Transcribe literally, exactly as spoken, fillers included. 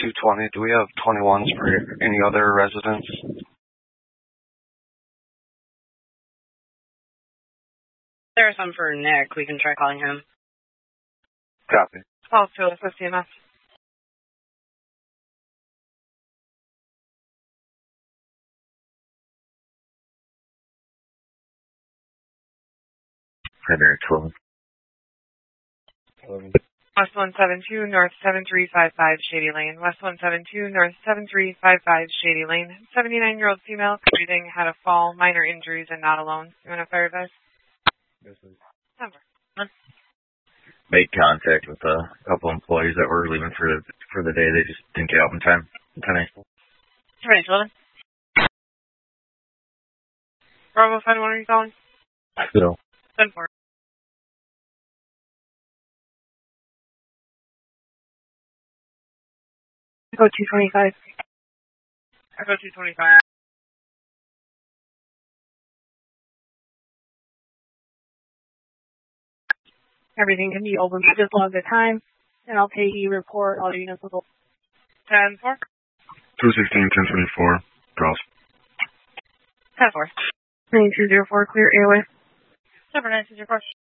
two twenty. Do we have twenty-ones for any other residents? There's some for Nick. We can try calling him. Copy. Call to assist C M S. Primary twelve. West one seven two, North seven three five five, Shady Lane. West one seven two, North seven three five five, Shady Lane. seventy-nine-year-old female, breathing, had a fall, minor injuries, and not alone. You want a fire advice? Yes, please. Number. Made contact with a couple employees that were leaving for for the day. They just didn't get out in time. Okay. Ready, Sullivan? Bravo five one, are you calling? So. ten four. Echo two twenty-five. Echo two twenty-five. Everything can be open. Just log the time, and I'll pay you report all units with ten four. two sixteen, ten twenty-four. Cross. ten four. nine two zero four, clear airway. Number nine two zero four.